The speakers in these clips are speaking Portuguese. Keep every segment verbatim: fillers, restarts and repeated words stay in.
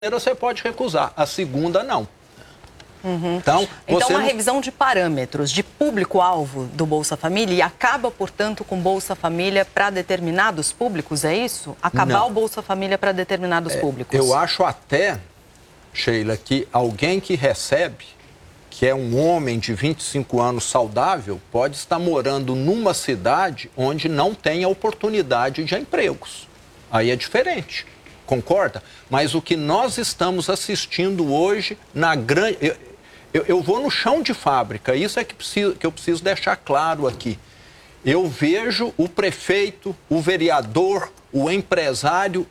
você pode recusar, a segunda não. Uhum. Então, então você uma não... revisão de parâmetros de público-alvo do Bolsa Família e acaba, portanto, com Bolsa Família para determinados públicos, é isso? Acabar não. o Bolsa Família para determinados é, públicos? Eu acho até, Sheila, que alguém que recebe, que é um homem de vinte e cinco anos saudável, pode estar morando numa cidade onde não tem a oportunidade de empregos. Aí é diferente. Concorda? Mas o que nós estamos assistindo hoje na grande... Eu, eu, eu vou no chão de fábrica, isso é que, preciso, que eu preciso deixar claro aqui. Eu vejo o prefeito, o vereador, o empresário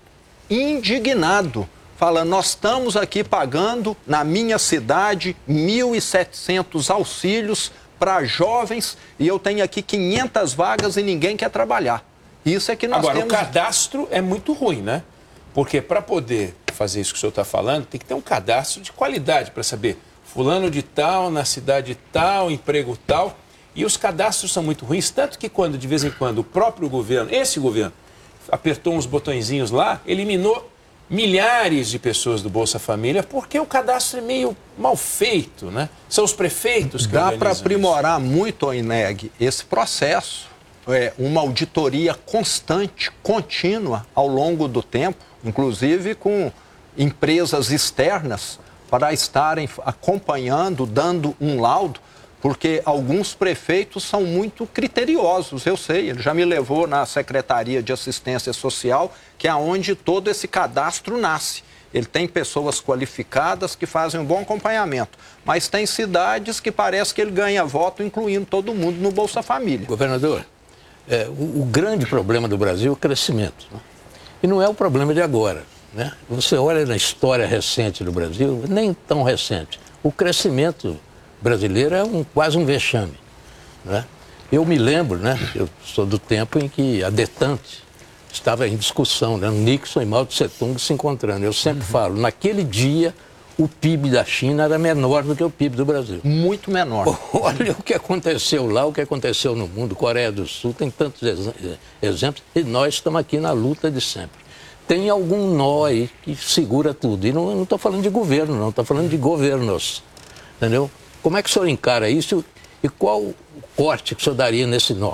indignado, falando, nós estamos aqui pagando, na minha cidade, mil e setecentos auxílios para jovens e eu tenho aqui quinhentas vagas e ninguém quer trabalhar. Isso é que nós Agora, temos... o cadastro é muito ruim, né? Porque para poder fazer isso que o senhor está falando, tem que ter um cadastro de qualidade para saber fulano de tal, na cidade tal, emprego tal. E os cadastros são muito ruins, tanto que quando, de vez em quando, o próprio governo, esse governo, apertou uns botõezinhos lá, eliminou milhares de pessoas do Bolsa Família, porque o cadastro é meio mal feito, né? São os prefeitos que organizam. Dá para aprimorar isso. muito, Oineg, esse processo. É uma auditoria constante, contínua, ao longo do tempo, inclusive com empresas externas, para estarem acompanhando, dando um laudo, porque alguns prefeitos são muito criteriosos, eu sei, ele já me levou na Secretaria de Assistência Social, que é onde todo esse cadastro nasce. Ele tem pessoas qualificadas que fazem um bom acompanhamento, mas tem cidades que parece que ele ganha voto, incluindo todo mundo no Bolsa Família. Governador, é, o, o grande problema do Brasil é o crescimento, né? E não é o problema de agora, né? Você olha na história recente do Brasil, nem tão recente, o crescimento brasileiro é um, quase um vexame, né? Eu me lembro, né? Eu sou do tempo em que a detente estava em discussão, né? Nixon e Mao Tse Tung se encontrando. Eu sempre uhum. falo, naquele dia o P I B da China era menor do que o P I B do Brasil. Muito menor. Olha o que aconteceu lá, o que aconteceu no mundo, Coreia do Sul, tem tantos ex exemplos, e nós estamos aqui na luta de sempre. Tem algum nó aí que segura tudo. E não estou falando de governo, não, estou falando de governos. Entendeu? Como é que o senhor encara isso e qual o corte que o senhor daria nesse nó?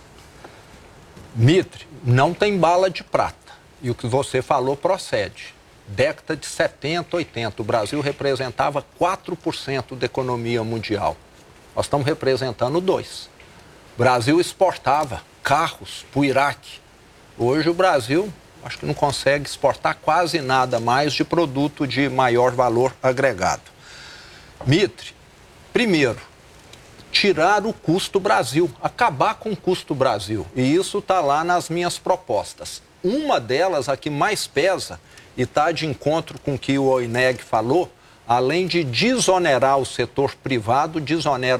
Mitre, não tem bala de prata. E o que você falou procede. Década de setenta, oitenta, o Brasil representava quatro por cento da economia mundial. Nós estamos representando dois por cento. O Brasil exportava carros para o Iraque. Hoje o Brasil, acho que não consegue exportar quase nada mais de produto de maior valor agregado. Mitre, primeiro, tirar o custo Brasil, acabar com o custo Brasil. E isso está lá nas minhas propostas. Uma delas, a que mais pesa, e está de encontro com o que o Oineg falou, além de desonerar o setor privado, desonera